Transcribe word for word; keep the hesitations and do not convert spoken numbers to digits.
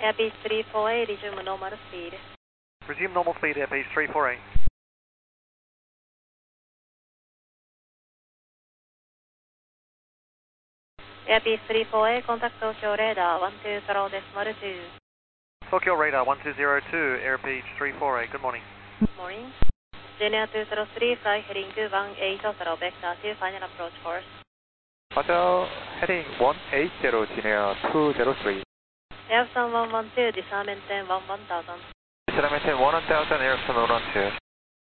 Airbus three four eight, resume normal speed. Resume normal speed, Airbus three four eight. Airbus three four eight, contact Tokyo radar one two zero decimal two. Tokyo radar one two zero two, Airbus three four eight, good morning. Morning. Linear two zero three, fly heading two one eight zero, vector two, final approach course. Roger, heading one eight zero, linear two zero three. Ericsson one one two, disarm maintain one one thousand. disarm maintain one thousand, Ericsson one one two.